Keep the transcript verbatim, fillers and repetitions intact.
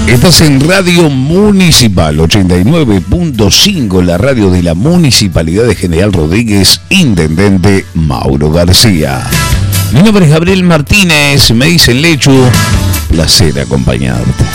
Estás en Radio Municipal ochenta y nueve punto cinco, la radio de la Municipalidad de General Rodríguez, Intendente Mauro García. Mi nombre es Gabriel Martínez, me dicen Lechu, placer acompañarte.